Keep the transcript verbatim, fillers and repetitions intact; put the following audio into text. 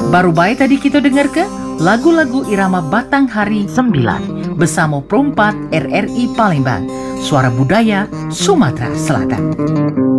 Baru baik tadi kita dengar ke lagu-lagu irama Batang Hari sembilan bersama Perompat R R I Palembang, Suara Budaya Sumatera Selatan.